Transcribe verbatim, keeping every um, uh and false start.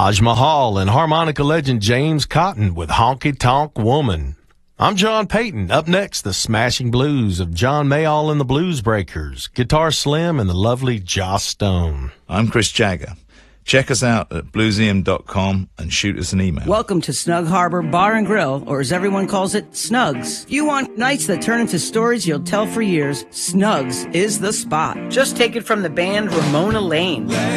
Taj Mahal and harmonica legend James Cotton with Honky Tonk Woman. I'm John Payton. Up next, the smashing blues of John Mayall and the Blues Breakers, Guitar Slim and the lovely Joss Stone. I'm Chris Jagger. Check us out at bluesium dot com and shoot us an email. Welcome to Snug Harbor Bar and Grill, or as everyone calls it, Snugs. If you want nights that turn into stories you'll tell for years, Snugs is the spot. Just take it from the band Ramona Lane.